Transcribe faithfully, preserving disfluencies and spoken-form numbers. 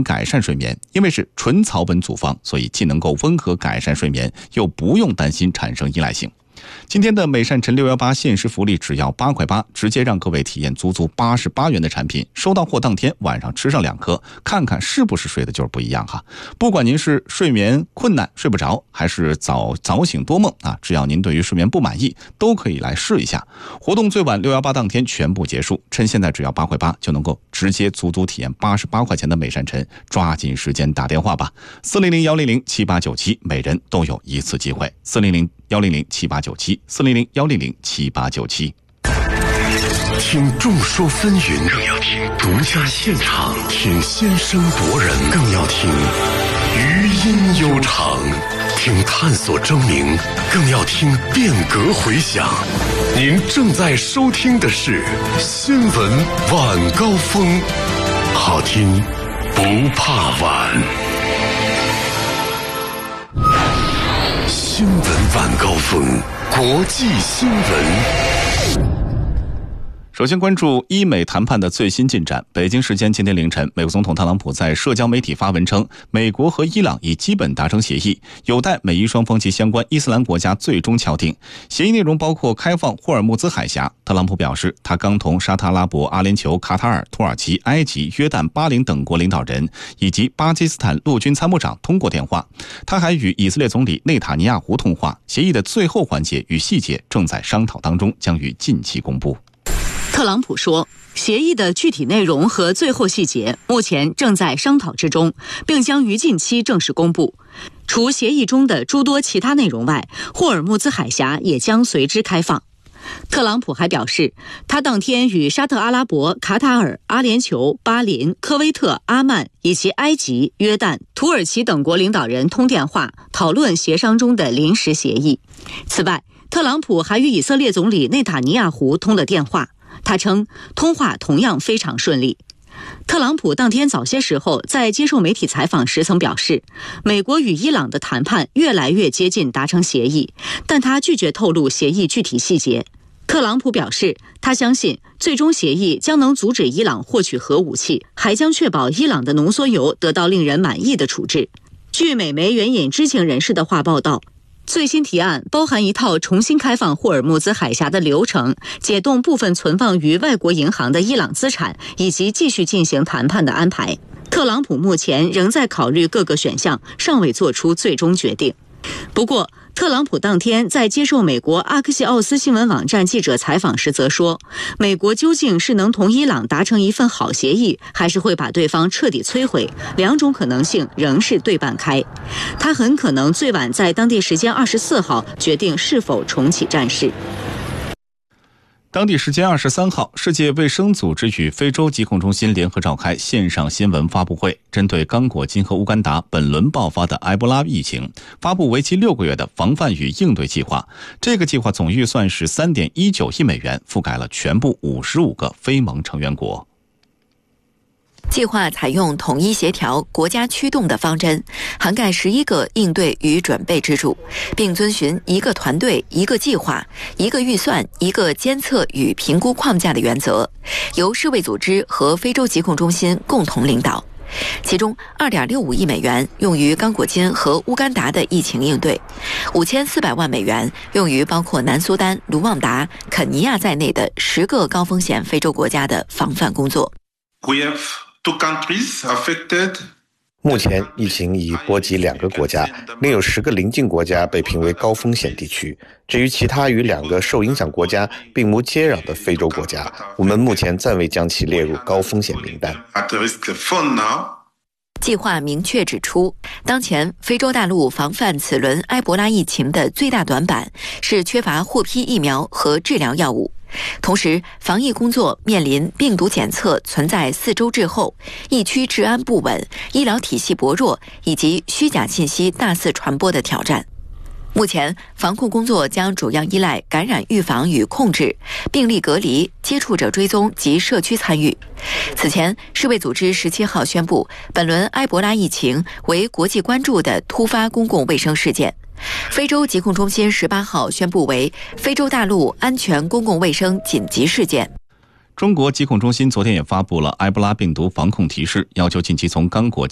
能改善睡眠。因为是纯草本组方，所以既能够温和改善睡眠，又不用担心产生依赖性。今天的美善晨六一八限时福利只要八块八，直接让各位体验足足八十八元的产品，收到货当天晚上吃上两颗，看看是不是睡的就是不一样哈。不管您是睡眠困难睡不着，还是早早醒多梦啊，只要您对于睡眠不满意，都可以来试一下。活动最晚六一八当天全部结束，趁现在只要八块八就能够直接足足体验八十八块钱的美善晨，抓紧时间打电话吧，四零零幺零零七八九七，每人都有一次机会，四零零幺零零七八九七，四零零幺零零七八九七。 听众说纷纭，更要听独家现场；听先声夺人，更要听余音悠长；听探索争鸣，更要听变革回响。您正在收听的是新闻晚高峰，好听不怕晚。新闻晚高峰，国际新闻。 首先关注伊美谈判的最新进展。北京时间今天凌晨，美国总统特朗普在社交媒体发文称，美国和伊朗已基本达成协议，有待美伊双方及相关伊斯兰国家最终敲定。协议内容包括开放霍尔木兹海峡。特朗普表示，他刚同沙特阿拉伯、阿联酋、卡塔尔、土耳其、埃及、约旦、巴林等国领导人以及巴基斯坦陆军参谋长通过电话。他还与以色列总理内塔尼亚胡通话。协议的最后环节与细节正在商讨当中，将于近期公布。 特朗普说，协议的具体内容和最后细节目前正在商讨之中，并将于近期正式公布。除协议中的诸多其他内容外，霍尔木兹海峡也将随之开放。特朗普还表示，他当天与沙特阿拉伯、卡塔尔、阿联酋、巴林、科威特、阿曼以及埃及、约旦、土耳其等国领导人通电话，讨论协商中的临时协议。此外，特朗普还与以色列总理内塔尼亚胡通了电话。他称，通话同样非常顺利。特朗普当天早些时候在接受媒体采访时曾表示，美国与伊朗的谈判越来越接近达成协议，但他拒绝透露协议具体细节。特朗普表示，他相信最终协议将能阻止伊朗获取核武器，还将确保伊朗的浓缩铀得到令人满意的处置。据美媒援引知情人士的话报道，最新提案包含一套重新开放霍尔木兹海峡的流程，解冻部分存放于外国银行的伊朗资产，以及继续进行谈判的安排。特朗普目前仍在考虑各个选项，尚未做出最终决定。不过，特朗普当天在接受美国阿克西奥斯新闻网站记者采访时则说，美国究竟是能同伊朗达成一份好协议，还是会把对方彻底摧毁，两种可能性仍是对半开。他很可能最晚在当地时间二十四号决定是否重启战事。 当地时间二十三号，世界卫生组织与非洲疾控中心联合召开线上新闻发布会，针对刚果金和乌干达本轮爆发的埃博拉疫情，发布为期六个月的防范与应对计划。这个计划总预算是 三点一九亿美元，覆盖了全部五十五个非盟成员国。 计划采用统一协调、国家驱动的方针，涵盖十一个应对与准备支柱，并遵循一个团队、一个计划、一个预算、一个监测与评估框架的原则，由世卫组织和非洲疾控中心共同领导。其中 二点六五亿美元用于刚果金和乌干达的疫情应对，五千四百万美元用于包括南苏丹、卢旺达、肯尼亚在内的十个高风险非洲国家的防范工作。 We have two countries affected. 目前疫情已波及两个国家，另有十个邻近国家被评为高风险地区。至于其他与两个受影响国家并无接壤的非洲国家，我们目前暂未将其列入高风险名单。 计划明确指出，当前非洲大陆防范此轮埃博拉疫情的最大短板是缺乏获批疫苗和治疗药物。同时，防疫工作面临病毒检测存在四周滞后、疫区治安不稳、医疗体系薄弱以及虚假信息大肆传播的挑战。目前，防控工作将主要依赖感染预防与控制、病例隔离、接触者追踪及社区参与。此前，世卫组织十七号宣布，本轮埃博拉疫情为国际关注的突发公共卫生事件。非洲疾控中心十八号宣布为非洲大陆安全公共卫生紧急事件。 中国疾控中心昨天也发布了埃博拉病毒防控提示，要求近期从刚果